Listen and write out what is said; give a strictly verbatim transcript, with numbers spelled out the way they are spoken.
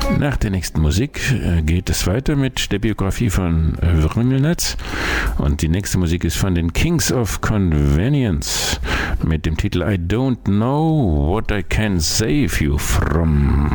Nach der nächsten Musik äh, geht es weiter mit der Biografie von äh, Vryngelnetz und die nächste Musik ist von den Kings of Convenience mit dem Titel I Don't Know What I Can Save You From.